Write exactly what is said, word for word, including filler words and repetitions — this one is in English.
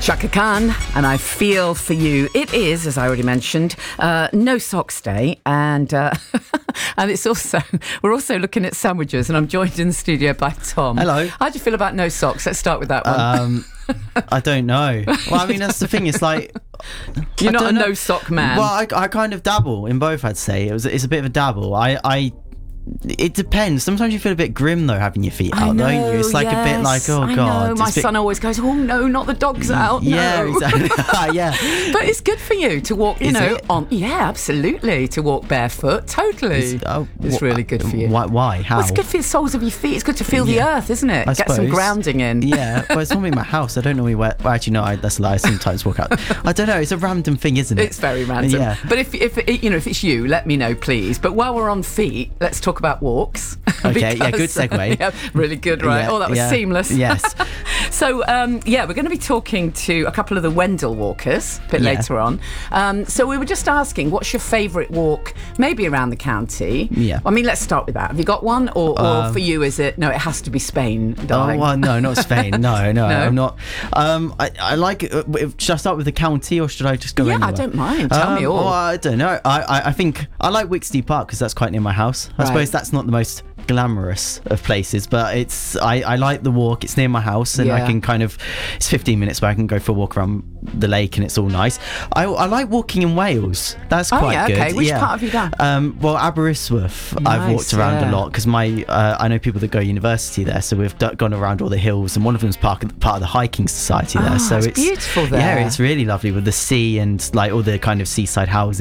Chaka Khan, and I feel for you. It is, as I already mentioned, uh, No Socks Day, and uh, and it's also we're also looking at sandwiches, and I'm joined in the studio by Tom. Hello. How do you feel about no socks? Let's start with that one. Um, I don't know. Well, I mean, that's the thing. It's like you're I not a know. no sock man. Well, I, I kind of dabble in both. I'd say it was. It's a bit of a dabble. I. I It depends. Sometimes you feel a bit grim though, having your feet out, I know, don't you? It's like yes. a bit like, oh I god. know. My it's a bit... son always goes, "Oh no, not the dogs out." Yeah, no. exactly. yeah. But it's good for you to walk. You Is know, it? on yeah, absolutely, to walk barefoot. Totally, It's, oh, it's wh- really good for you. Why? Why? How? Well, it's good for the soles of your feet. It's good to feel Yeah. the earth, isn't it? I Get some suppose. grounding in. Yeah, but it's normally my house. I don't normally wear. Well, actually, no. I, that's a lie. I sometimes walk out. I don't know. It's a random thing, isn't it? It's very random. Yeah. But if if it, you know if it's you, let me know, please. But while we're on feet, let's talk about walks. Okay, yeah, good segue. Yeah, really good, right? Yeah, oh, that was yeah. seamless. Yes. So, um, yeah, we're going to be talking to a couple of the Wendell walkers a bit Yeah. later on. Um, so we were just asking, what's your favourite walk, maybe around the county? Yeah. I mean, let's start with that. Have you got one? Or, or Um, for you, is it, no, it has to be Spain, darling? Oh, well, no, not Spain. No, no, No? I'm not. Um, I, I like. Uh, should I start with the county or should I just go Yeah, anywhere? I don't mind. Tell me Um, all. Well, I don't know. I, I, I think I like Wixty Park because that's quite near my house. I Right. suppose that's not the most glamorous of places, but it's I, I like the walk. It's near my house, and Yeah. I can kind of it's fifteen minutes where I can go for a walk around the lake, and it's all nice. I, I like walking in Wales. That's Oh, quite yeah, good. okay. Which yeah. part have you done? Um, well, Aberystwyth. I've Nice, walked around yeah. a lot because my uh, I know people that go university there, so we've d- gone around all the hills, and one of them's part of, part of the hiking society there. Ah, so it's it's beautiful there. Yeah, it's really lovely with the sea and like all the kind of seaside houses.